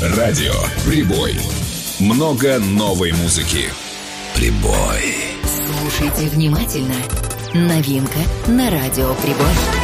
Радио «Прибой». Много новой музыки. «Прибой». Слушайте внимательно. Новинка на радио «Прибой».